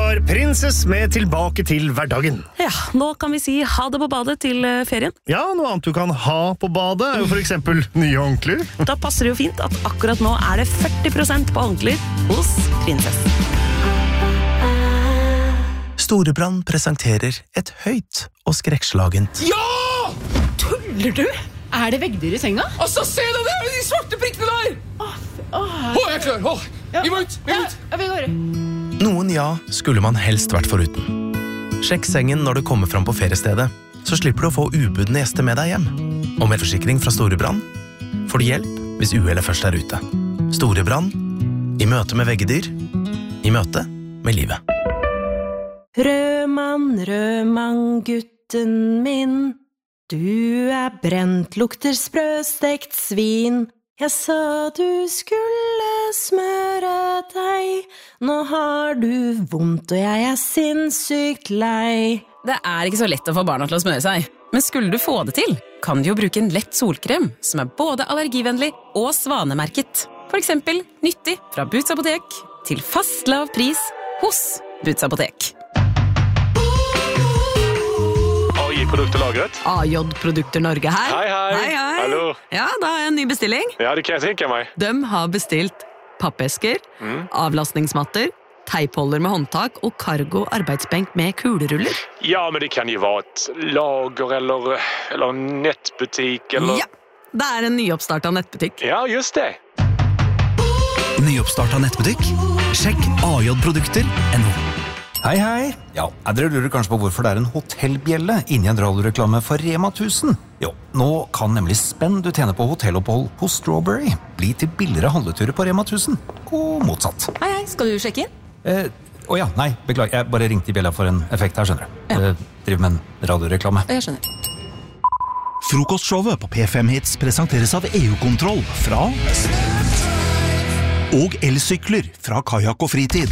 var Princess med Tilbake til hverdagen. Ja, nå kan vi si ha det på badet til ferien. Ja, noe annet du kan ha på badet er jo for eksempel nye håndklær. Da passer det jo fint at akkurat nå er det 40% på håndklær hos Princess. Storebrand presenterer et høyt og skrekkslagent. Ja! Tuller du? Er det veggdyr i senga? Altså, se deg der, de svarte prikkene der! Jeg er klar, vi må ut, Ja, vi går. Noen ja skulle man helst vært foruten. Sjekk sengen når du kommer fram på feriestedet, så slipper du å få ubudne gjester med deg hjem. Og med forsikring fra Storebrand får du hjelp hvis uhellet først er ute. Storebrand, i møte med veggedyr, i møte med livet. Rødmann, gutten min, du er brent, lukter sprøstekt svin. Jeg sa du skulle smøre deg, nå har du vondt og jeg er sinnssykt lei. Det er ikke så lett å få barna til å smøre seg, men skulle du få det til, kan du jo bruke en lett solkrem som er både allergivennlig og svanemerket. For eksempel nyttig fra Boots Apotek til fast lav pris hos Boots Apotek. Produkterlagret. AJ Produkter Norge her. Hei. Hallo. Ja, da har jeg en ny bestilling. Ja, det kan jeg tenke meg. De har bestilt pappesker, avlastningsmatter, teipholder med håndtak og cargo arbeidsbenk med kuleruller. Ja, men det kan jo være et lager eller nettbutikk eller... Ja, det er en nyoppstartet nettbutikk. Ja, just det. Nyoppstartet nettbutikk? Sjekk AJ-produkter.no. Hei. Ja, dere lurer kanskje på hvorfor det er en hotellbjelle inni en radioreklame for Rema 1000. Jo, nå kan nemlig spenn du tjener på hotellopphold hos Strawberry bli til billigere handleturer på Rema 1000, og motsatt. Hei, skal du sjekke inn? Nei, beklager, jeg bare ringte i bjella for en effekt her, skjønner du. Ja. Driver med en radioreklame. Jeg skjønner. Frokostshowet på P5 Hits presenteres av EU-kontroll fra og elsykler fra Kajak og Fritid.